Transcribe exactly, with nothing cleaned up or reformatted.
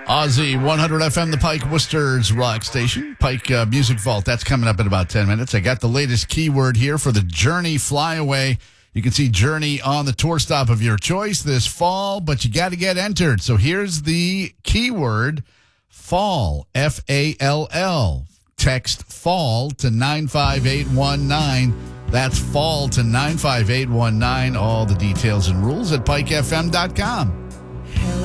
Aussie one hundred F M, the Pike Worcester's rock station. Pike uh, Music Vault. That's coming up in about ten minutes. I got the latest keyword here for the Journey Flyaway. You can see Journey on the tour stop of your choice this fall, but you got to get entered. So here's the keyword, fall, F A L L. Text fall to nine five eight one nine. That's fall to nine five eight one nine. All the details and rules at pike f m dot com.